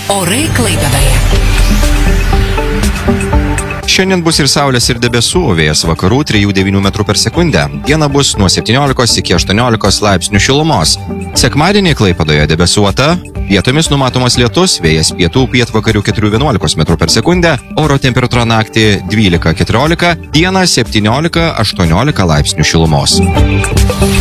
Orai Klaipėdoje. Šiandien bus ir saulės, ir debesų, vėjas vakarų 3–9 metrų per sekundę. Diena bus nuo 17 iki 18 laipsnių šilumos. Sekmadienį Klaipėdoje debesuota, vietomis numatomas lietus, vėjas pietų pietvakarių 4–11 metrų per sekundę, oro temperatūra naktį 12–14, dieną 17–18 laipsnių šilumos.